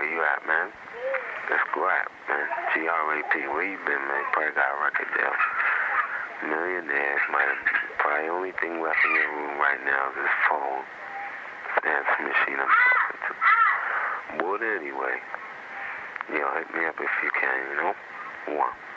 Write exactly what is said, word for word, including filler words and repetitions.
where you at, man? Let's go out, man. G R A P, where you been, man? Probably got a record deal. Millionaires might have, probably the only thing left in your room right now is this phone. Dance machine I'm talking to. But anyway, yo, hit me up if you can, you know? One.